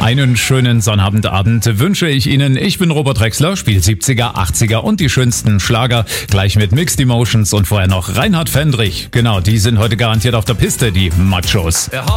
Einen schönen Sonnabendabend wünsche ich Ihnen. Ich bin Robert Drexler, spiele 70er, 80er und die schönsten Schlager. Gleich mit Mixed Emotions und vorher noch Reinhard Fendrich. Genau, die sind heute garantiert auf der Piste, die Machos.